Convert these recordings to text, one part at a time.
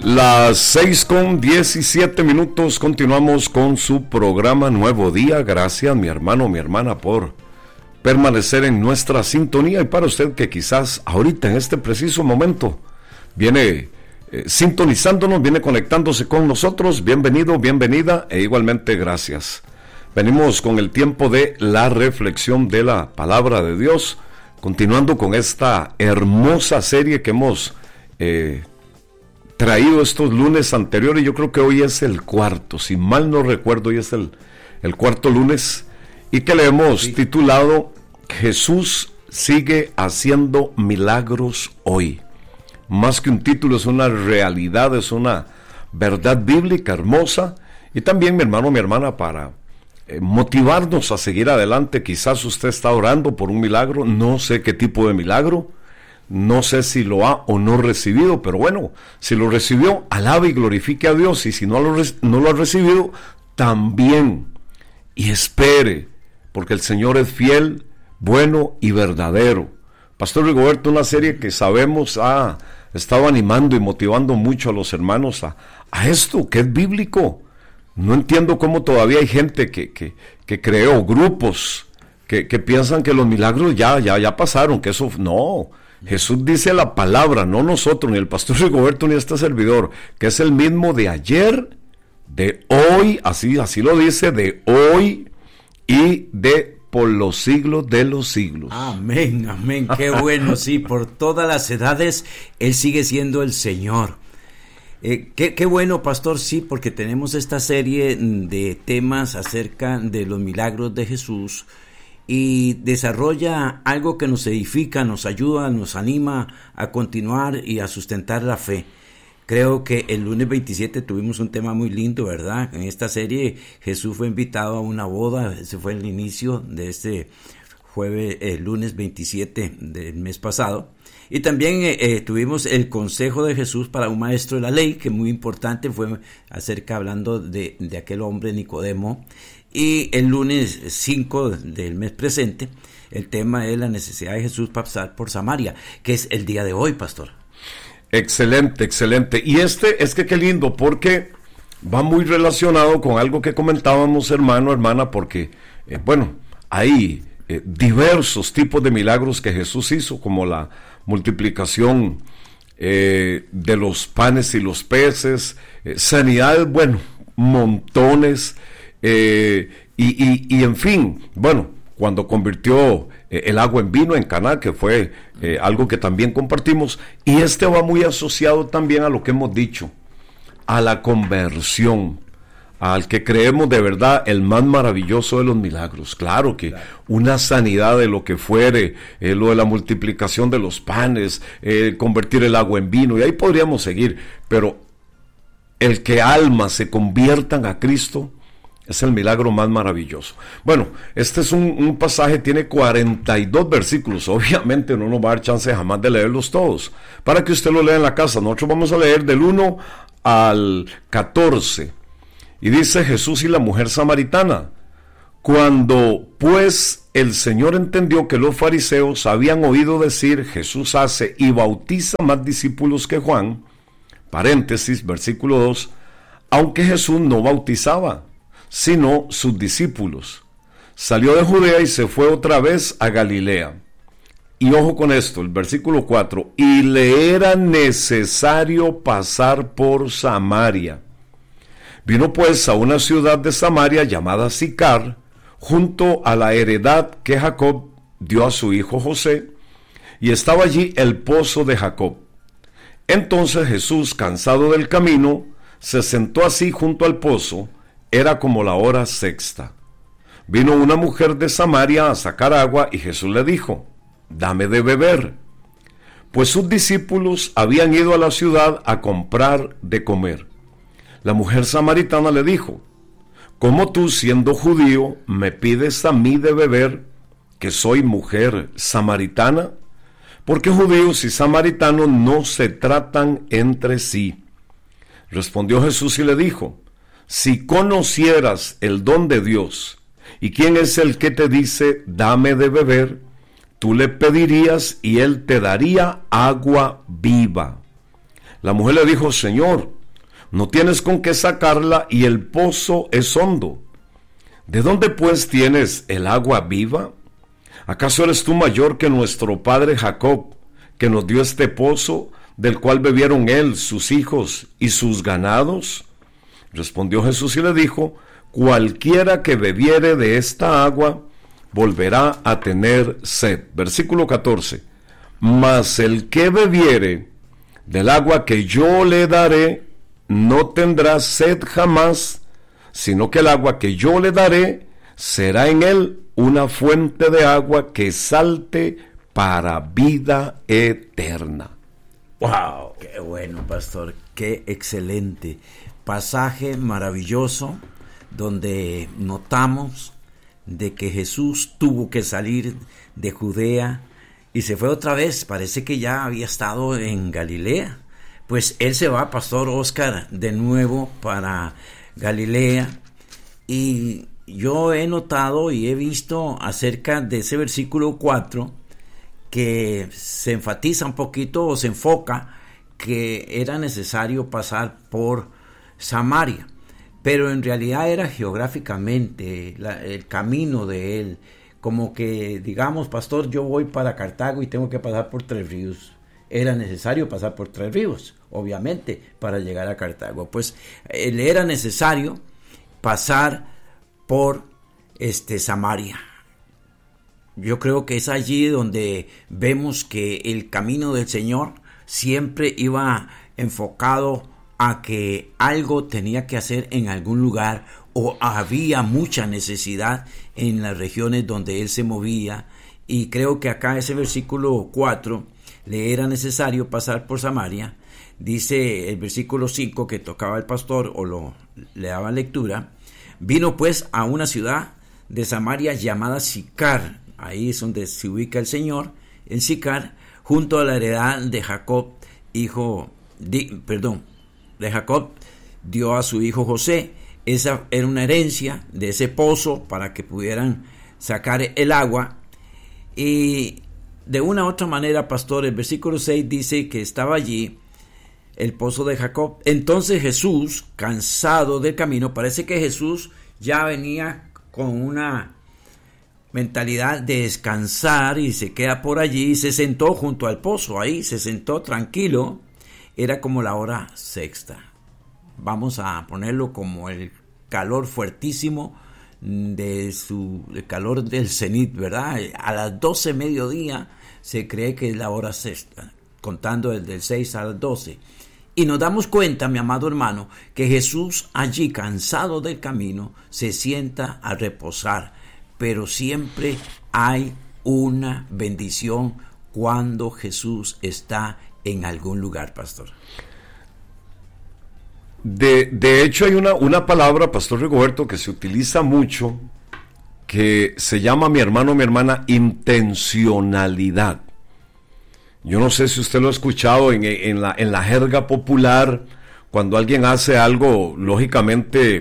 Las 6:17 continuamos con su programa Nuevo Día. Gracias, mi hermano, mi hermana, por permanecer en nuestra sintonía. Y para usted que quizás ahorita en este preciso momento viene sintonizándonos, viene conectándose con nosotros, bienvenido, bienvenida, e igualmente gracias. Venimos con el tiempo de la reflexión de la palabra de Dios, continuando con esta hermosa serie que hemos traído estos lunes anteriores. Yo creo que hoy es el cuarto, si mal no recuerdo, hoy es el cuarto lunes, y que le hemos titulado Jesús sigue haciendo milagros hoy. Más que un título, es una realidad, es una verdad bíblica hermosa, y también, mi hermano, mi hermana, para motivarnos a seguir adelante. Quizás usted está orando por un milagro, no sé qué tipo de milagro, no sé si lo ha o no recibido, pero bueno, si lo recibió, alabe y glorifique a Dios, y si no lo ha recibido, también, y espere, porque el Señor es fiel, bueno y verdadero. Pastor Rigoberto, una serie que sabemos ha estado animando y motivando mucho a los hermanos a esto, que es bíblico. No entiendo cómo todavía hay gente que creó grupos que piensan que los milagros ya pasaron, que eso no. Jesús dice la palabra, no nosotros, ni el pastor Rigoberto, ni este servidor, que es el mismo de ayer, de hoy, así lo dice, de hoy y de por los siglos de los siglos. Amén, amén, qué bueno, sí, por todas las edades, Él sigue siendo el Señor. Qué bueno, pastor, sí, porque tenemos esta serie de temas acerca de los milagros de Jesús, y desarrolla algo que nos edifica, nos ayuda, nos anima a continuar y a sustentar la fe. Creo que el lunes 27 tuvimos un tema muy lindo, ¿verdad? En esta serie Jesús fue invitado a una boda. Ese fue el inicio de este lunes 27 del mes pasado. Y también tuvimos el consejo de Jesús para un maestro de la ley, que muy importante, fue hablando de aquel hombre Nicodemo. Y el lunes 5 del mes presente, el tema es la necesidad de Jesús pasar por Samaria, que es el día de hoy, pastor. Excelente, excelente. Y es que qué lindo, porque va muy relacionado con algo que comentábamos, hermano, hermana, porque, hay diversos tipos de milagros que Jesús hizo, como la multiplicación de los panes y los peces, sanidades, montones, y en fin, cuando convirtió el agua en vino en Caná, que fue algo que también compartimos, y va muy asociado también a lo que hemos dicho, a la conversión, al que creemos de verdad el más maravilloso de los milagros. Claro que una sanidad de lo que fuere, lo de la multiplicación de los panes, convertir el agua en vino, y ahí podríamos seguir, pero el que almas se conviertan a Cristo es el milagro más maravilloso. Este es un pasaje, tiene 42 versículos, obviamente no nos va a dar chance jamás de leerlos todos, para que usted lo lea en la casa. Nosotros vamos a leer del 1 al 14, y dice: Jesús y la mujer samaritana. Cuando pues el Señor entendió que los fariseos habían oído decir, Jesús hace y bautiza más discípulos que Juan, paréntesis, versículo 2, aunque Jesús no bautizaba, sino sus discípulos, salió de Judea y se fue otra vez a Galilea. Y ojo con esto, el versículo 4, y le era necesario pasar por Samaria. Vino pues a una ciudad de Samaria llamada Sicar, junto a la heredad que Jacob dio a su hijo José, y estaba allí el pozo de Jacob. Entonces Jesús, cansado del camino, se sentó así junto al pozo. Era como la hora sexta. Vino una mujer de Samaria a sacar agua, y Jesús le dijo: dame de beber. Pues sus discípulos habían ido a la ciudad a comprar de comer. La mujer samaritana le dijo: ¿cómo tú, siendo judío, me pides a mí de beber, que soy mujer samaritana? Porque judíos y samaritanos no se tratan entre sí. Respondió Jesús y le dijo: si conocieras el don de Dios, y quién es el que te dice, dame de beber, tú le pedirías y él te daría agua viva. La mujer le dijo: Señor, no tienes con qué sacarla y el pozo es hondo. ¿De dónde pues tienes el agua viva? ¿Acaso eres tú mayor que nuestro padre Jacob, que nos dio este pozo, del cual bebieron él, sus hijos y sus ganados? Respondió Jesús y le dijo: cualquiera que bebiere de esta agua volverá a tener sed. Versículo 14. Mas el que bebiere del agua que yo le daré no tendrá sed jamás, sino que el agua que yo le daré será en él una fuente de agua que salte para vida eterna. ¡Wow! ¡Qué bueno, pastor! ¡Qué excelente! Pasaje maravilloso donde notamos de que Jesús tuvo que salir de Judea y se fue otra vez. Parece que ya había estado en Galilea. Pues él se va, pastor Oscar, de nuevo para Galilea. Y yo he notado y he visto acerca de ese versículo 4 que se enfatiza un poquito o se enfoca que era necesario pasar por Samaria, pero en realidad era geográficamente el camino de él, como que digamos, pastor, yo voy para Cartago y tengo que pasar por Tres Ríos. Era necesario pasar por Tres Ríos, obviamente, para llegar a Cartago. Pues le era necesario pasar por Samaria. Yo creo que es allí donde vemos que el camino del Señor siempre iba enfocado a que algo tenía que hacer en algún lugar o había mucha necesidad en las regiones donde él se movía. Y creo que acá ese versículo 4 le era necesario pasar por Samaria. Dice el versículo 5 que tocaba el pastor o le daba lectura: vino pues a una ciudad de Samaria llamada Sicar. Ahí es donde se ubica el Señor, en Sicar, junto a la heredad de Jacob, de Jacob dio a su hijo José. Esa era una herencia de ese pozo para que pudieran sacar el agua. Y de una u otra manera, pastor, el versículo 6 dice que estaba allí el pozo de Jacob. Entonces Jesús, cansado del camino, parece que Jesús ya venía con una mentalidad de descansar y se queda por allí y se sentó junto al pozo. Ahí se sentó tranquilo. Era como la hora sexta. Vamos a ponerlo como el calor fuertísimo el calor del cenit, ¿verdad? A las 12 mediodía se cree que es la hora sexta, contando desde el 6 a las 12. Y nos damos cuenta, mi amado hermano, que Jesús allí, cansado del camino, se sienta a reposar. Pero siempre hay una bendición cuando Jesús está en algún lugar, pastor. De hecho, hay una palabra, pastor Rigoberto, que se utiliza mucho, que se llama, mi hermano, mi hermana, intencionalidad. Yo no sé si usted lo ha escuchado en la jerga popular, cuando alguien hace algo, lógicamente,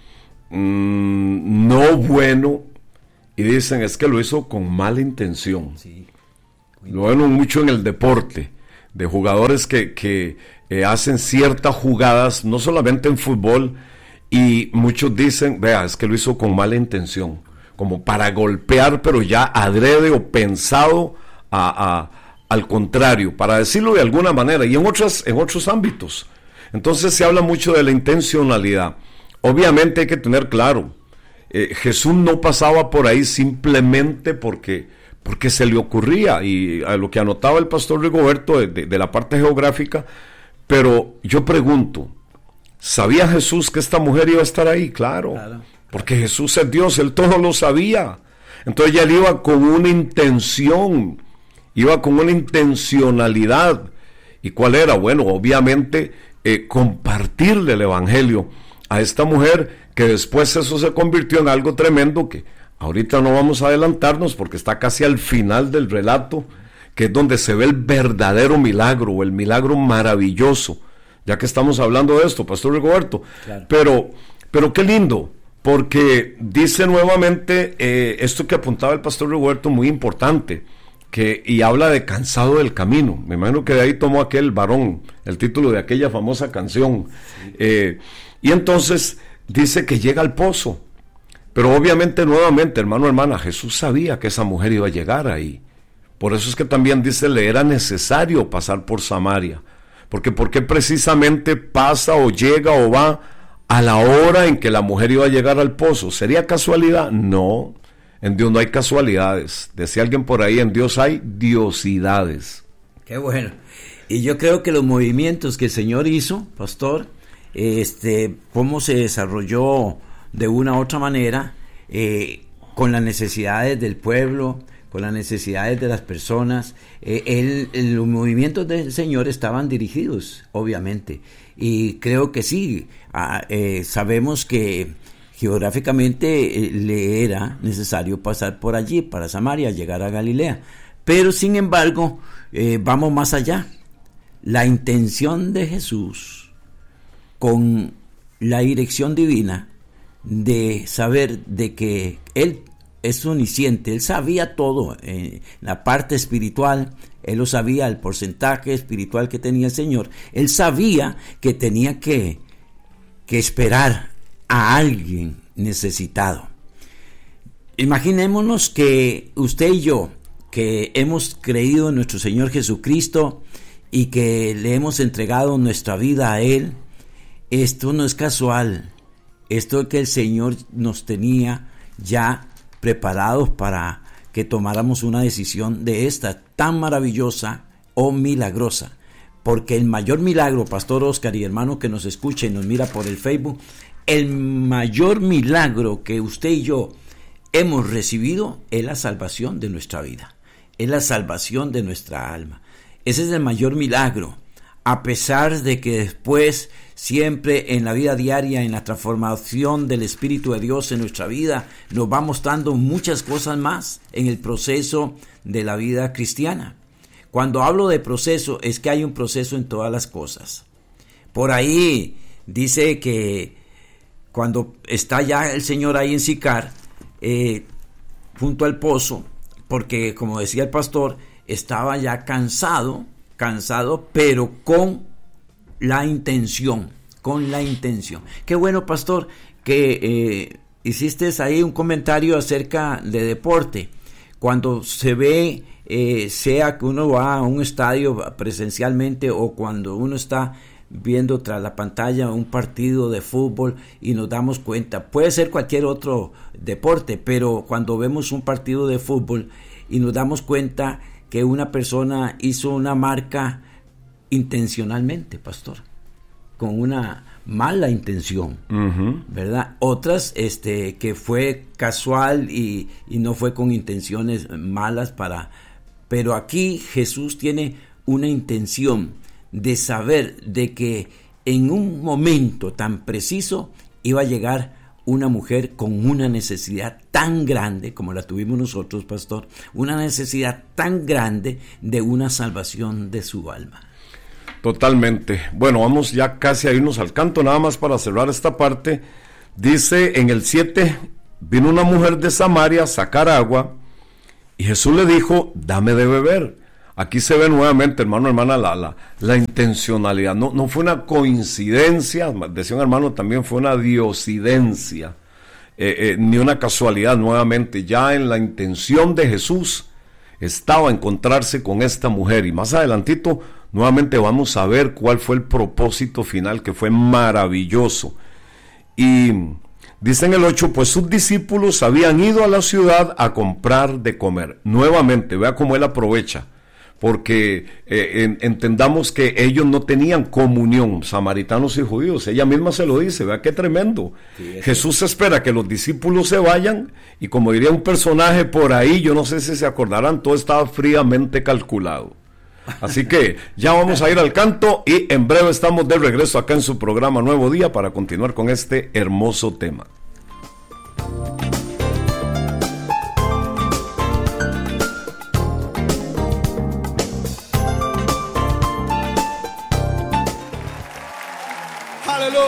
no bueno, y dicen, es que lo hizo con mala intención. Sí. Lo ven mucho en el deporte, de jugadores que hacen ciertas jugadas, no solamente en fútbol, y muchos dicen, vea, es que lo hizo con mala intención, como para golpear, pero ya adrede o pensado al contrario, para decirlo de alguna manera, y en otros ámbitos. Entonces se habla mucho de la intencionalidad. Obviamente hay que tener claro, Jesús no pasaba por ahí simplemente porque se le ocurría, y a lo que anotaba el pastor Rigoberto de la parte geográfica. Pero yo pregunto, ¿sabía Jesús que esta mujer iba a estar ahí? Claro, porque Jesús es Dios, él todo lo sabía. Entonces ya él iba con una intención, iba con una intencionalidad. ¿Y cuál era? Bueno, obviamente compartirle el evangelio a esta mujer, que después eso se convirtió en algo tremendo, que ahorita no vamos a adelantarnos porque está casi al final del relato, que es donde se ve el verdadero milagro, o el milagro maravilloso, ya que estamos hablando de esto, pastor Rigoberto. Claro. Pero qué lindo, porque dice nuevamente esto que apuntaba el pastor Rigoberto, muy importante. y habla de cansado del camino. Me imagino que de ahí tomó aquel varón el título de aquella famosa canción. Y entonces dice que llega al pozo, pero obviamente nuevamente, hermano, hermana, Jesús sabía que esa mujer iba a llegar ahí. Por eso es que también dice, le era necesario pasar por Samaria, porque ¿por qué precisamente pasa o llega o va a la hora en que la mujer iba a llegar al pozo? ¿Sería casualidad? No, en Dios no hay casualidades. Decía alguien por ahí, en Dios hay diosidades. Qué bueno. Y yo creo que los movimientos que el Señor hizo, pastor, cómo se desarrolló de una u otra manera, con las necesidades del pueblo, con las necesidades de las personas, los movimientos del Señor estaban dirigidos, obviamente, y creo que sí, sabemos que geográficamente le era necesario pasar por allí, para Samaria, llegar a Galilea, pero sin embargo, vamos más allá. La intención de Jesús, con la dirección divina, de saber de que Él es omnisciente, Él sabía todo, la parte espiritual, Él lo sabía, el porcentaje espiritual que tenía el Señor, Él sabía que tenía que esperar a alguien necesitado. Imaginémonos que usted y yo, que hemos creído en nuestro Señor Jesucristo y que le hemos entregado nuestra vida a Él, esto no es casual, esto es que el Señor nos tenía ya preparados para que tomáramos una decisión de esta tan maravillosa o milagrosa, porque el mayor milagro, Pastor Oscar y hermano que nos escucha y nos mira por el Facebook, el mayor milagro que usted y yo hemos recibido es la salvación de nuestra vida, es la salvación de nuestra alma. Ese es el mayor milagro, a pesar de que después siempre en la vida diaria, en la transformación del Espíritu de Dios en nuestra vida, nos va mostrando muchas cosas más en el proceso de la vida cristiana. Cuando hablo de proceso, es que hay un proceso en todas las cosas. Por ahí dice que cuando está ya el Señor ahí en Sicar, junto al pozo, porque como decía el pastor, estaba ya cansado, pero con la intención. Qué bueno, pastor, que hiciste ahí un comentario acerca de deporte. Cuando se ve, sea que uno va a un estadio presencialmente o cuando uno está viendo tras la pantalla un partido de fútbol y nos damos cuenta, puede ser cualquier otro deporte, pero cuando vemos un partido de fútbol y nos damos cuenta que una persona hizo una marca intencionalmente, pastor, con una mala intención, ¿verdad? Otras que fue casual y no fue con intenciones malas pero aquí Jesús tiene una intención de saber de que en un momento tan preciso iba a llegar una mujer con una necesidad tan grande como la tuvimos nosotros, pastor, una necesidad tan grande de una salvación de su alma. Totalmente. Bueno, vamos ya casi a irnos al canto, nada más para cerrar esta parte. Dice en el 7, vino una mujer de Samaria a sacar agua y Jesús le dijo, dame de beber. Aquí se ve nuevamente, hermano, hermana, la intencionalidad. No fue una coincidencia, decía un hermano, también fue una diosidencia, ni una casualidad. Nuevamente, ya en la intención de Jesús estaba encontrarse con esta mujer. Y más adelantito, nuevamente vamos a ver cuál fue el propósito final, que fue maravilloso. Y dice en el 8, pues sus discípulos habían ido a la ciudad a comprar de comer. Nuevamente, vea cómo él aprovecha. Porque entendamos que ellos no tenían comunión, samaritanos y judíos. Ella misma se lo dice, vea qué tremendo. Sí, Jesús espera que los discípulos se vayan y, como diría un personaje por ahí, yo no sé si se acordarán, todo estaba fríamente calculado. Así que ya vamos a ir al canto y en breve estamos de regreso acá en su programa Nuevo Día para continuar con este hermoso tema.